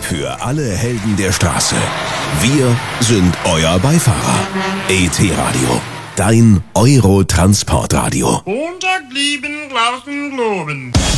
Für alle Helden der Straße. Wir sind euer Beifahrer. ET-Radio. Dein Euro-Transportradio. Montag lieben, lassen, loben.